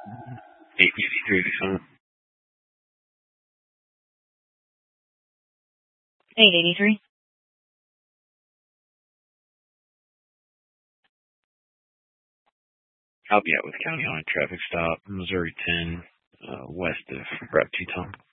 853 son. 883. I'll be out with County on a traffic stop, Missouri 10, west of Route 2 Tom.